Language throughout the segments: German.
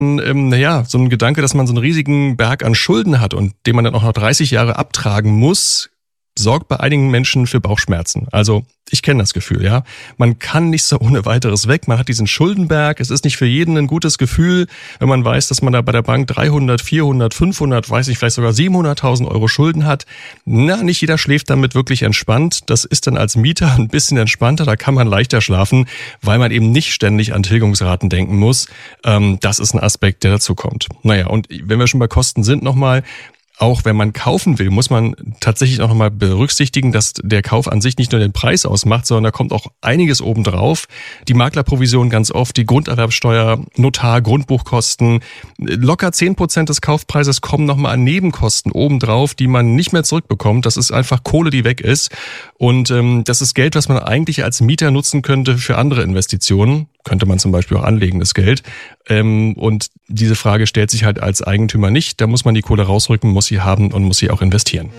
So ein Gedanke, dass man so einen riesigen Berg an Schulden hat und den man dann auch noch 30 Jahre abtragen muss, sorgt bei einigen Menschen für Bauchschmerzen. Also ich kenne das Gefühl, ja. Man kann nicht so ohne weiteres weg. Man hat diesen Schuldenberg. Es ist nicht für jeden ein gutes Gefühl, wenn man weiß, dass man da bei der Bank 300, 400, 500, weiß ich, vielleicht sogar 700.000 Euro Schulden hat. Nicht jeder schläft damit wirklich entspannt. Das ist dann als Mieter ein bisschen entspannter. Da kann man leichter schlafen, weil man eben nicht ständig an Tilgungsraten denken muss. Das ist ein Aspekt, der dazu kommt. Und wenn wir schon bei Kosten sind, nochmal, auch wenn man kaufen will, muss man tatsächlich auch nochmal berücksichtigen, dass der Kauf an sich nicht nur den Preis ausmacht, sondern da kommt auch einiges obendrauf. Die Maklerprovision ganz oft, die Grunderwerbsteuer, Notar, Grundbuchkosten. Locker 10% des Kaufpreises kommen nochmal an Nebenkosten obendrauf, die man nicht mehr zurückbekommt. Das ist einfach Kohle, die weg ist. Und das ist Geld, was man eigentlich als Mieter nutzen könnte für andere Investitionen. Könnte man zum Beispiel auch anlegen, das Geld. Und diese Frage stellt sich halt als Eigentümer nicht. Da muss man die Kohle rausrücken, muss sie haben und muss sie auch investieren.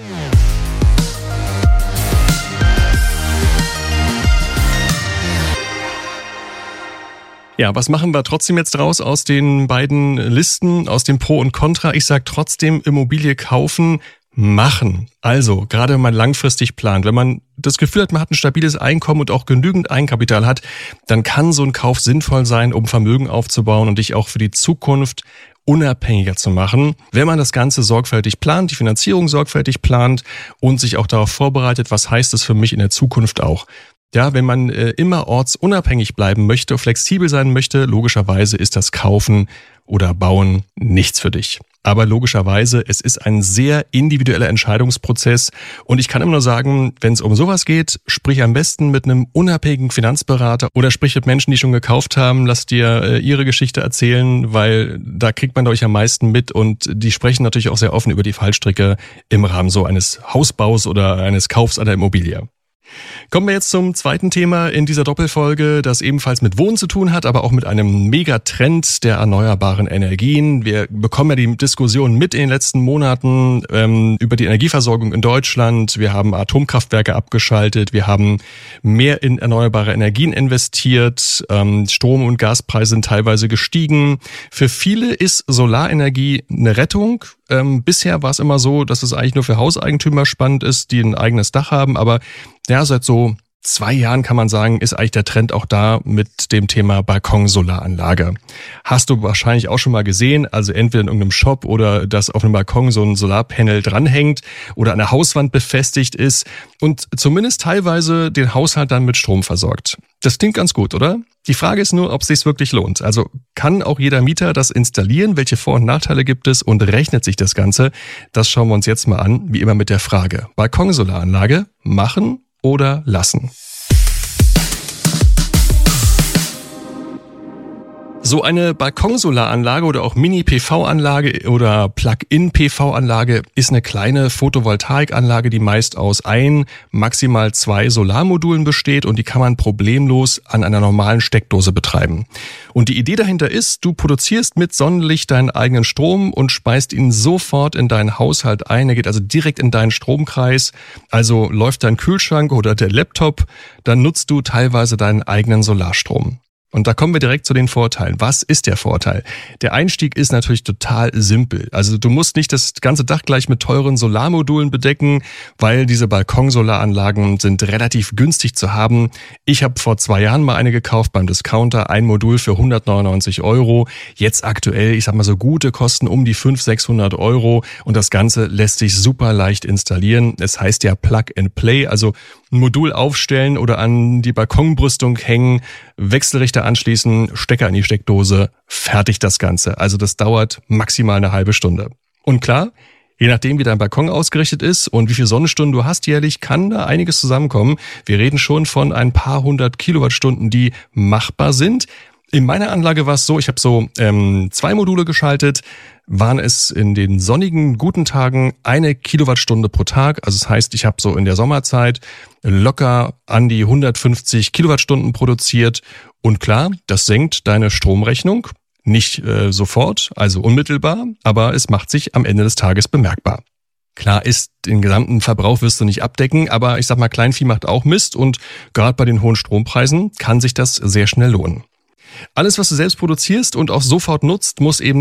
Ja, was machen wir trotzdem jetzt draus aus den beiden Listen, aus dem Pro und Contra? Ich sage trotzdem, Immobilie kaufen, machen. Also, gerade wenn man langfristig plant, wenn man das Gefühl hat, man hat ein stabiles Einkommen und auch genügend Eigenkapital hat, dann kann so ein Kauf sinnvoll sein, um Vermögen aufzubauen und dich auch für die Zukunft unabhängiger zu machen, wenn man das Ganze sorgfältig plant, die Finanzierung sorgfältig plant und sich auch darauf vorbereitet, was heißt es für mich in der Zukunft auch. Ja, wenn man immer ortsunabhängig bleiben möchte, flexibel sein möchte, logischerweise ist das Kaufen oder Bauen nichts für dich. Aber logischerweise, es ist ein sehr individueller Entscheidungsprozess und ich kann immer nur sagen, wenn es um sowas geht, sprich am besten mit einem unabhängigen Finanzberater oder sprich mit Menschen, die schon gekauft haben, lass dir ihre Geschichte erzählen, weil da kriegt man, glaube ich, am meisten mit und die sprechen natürlich auch sehr offen über die Fallstricke im Rahmen so eines Hausbaus oder eines Kaufs einer Immobilie. Kommen wir jetzt zum zweiten Thema in dieser Doppelfolge, das ebenfalls mit Wohnen zu tun hat, aber auch mit einem Megatrend der erneuerbaren Energien. Wir bekommen ja die Diskussion mit in den letzten Monaten über die Energieversorgung in Deutschland. Wir haben Atomkraftwerke abgeschaltet, wir haben mehr in erneuerbare Energien investiert, Strom- und Gaspreise sind teilweise gestiegen. Für viele ist Solarenergie eine Rettung. Bisher war es immer so, dass es eigentlich nur für Hauseigentümer spannend ist, die ein eigenes Dach haben, aber ja, seit so 2 Jahren kann man sagen, ist eigentlich der Trend auch da mit dem Thema Balkonsolaranlage. Hast du wahrscheinlich auch schon mal gesehen, also entweder in irgendeinem Shop oder dass auf einem Balkon so ein Solarpanel dranhängt oder an der Hauswand befestigt ist und zumindest teilweise den Haushalt dann mit Strom versorgt. Das klingt ganz gut, oder? Die Frage ist nur, ob es sich wirklich lohnt. Also kann auch jeder Mieter das installieren? Welche Vor- und Nachteile gibt es und rechnet sich das Ganze? Das schauen wir uns jetzt mal an, wie immer mit der Frage. Balkonsolaranlage machen oder lassen? So eine Balkonsolaranlage oder auch Mini-PV-Anlage oder Plug-in-PV-Anlage ist eine kleine Photovoltaikanlage, die meist aus 1, maximal 2 Solarmodulen besteht und die kann man problemlos an einer normalen Steckdose betreiben. Und die Idee dahinter ist, du produzierst mit Sonnenlicht deinen eigenen Strom und speist ihn sofort in deinen Haushalt ein. Er geht also direkt in deinen Stromkreis. Also läuft dein Kühlschrank oder der Laptop, dann nutzt du teilweise deinen eigenen Solarstrom. Und da kommen wir direkt zu den Vorteilen. Was ist der Vorteil? Der Einstieg ist natürlich total simpel. Also du musst nicht das ganze Dach gleich mit teuren Solarmodulen bedecken, weil diese Balkonsolaranlagen sind relativ günstig zu haben. Ich habe vor 2 Jahren mal eine gekauft beim Discounter, ein Modul für 199 €. Jetzt aktuell, ich sag mal so gute Kosten um die 500-600 € und das Ganze lässt sich super leicht installieren. Es heißt ja Plug and Play, also ein Modul aufstellen oder an die Balkonbrüstung hängen, Wechselrichter anschließen, Stecker in die Steckdose, fertig das Ganze. Also das dauert maximal eine halbe Stunde. Und klar, je nachdem wie dein Balkon ausgerichtet ist und wie viele Sonnenstunden du hast jährlich, kann da einiges zusammenkommen. Wir reden schon von ein paar 100 Kilowattstunden, die machbar sind. In meiner Anlage war es so, ich habe so 2 Module geschaltet, waren es in den sonnigen, guten Tagen 1 Kilowattstunde pro Tag. Also das heißt, ich habe so in der Sommerzeit locker an die 150 Kilowattstunden produziert. Und klar, das senkt deine Stromrechnung. Nicht sofort, also unmittelbar, aber es macht sich am Ende des Tages bemerkbar. Klar ist, den gesamten Verbrauch wirst du nicht abdecken, aber ich sag mal, Kleinvieh macht auch Mist und gerade bei den hohen Strompreisen kann sich das sehr schnell lohnen. Alles, was du selbst produzierst und auch sofort nutzt, muss eben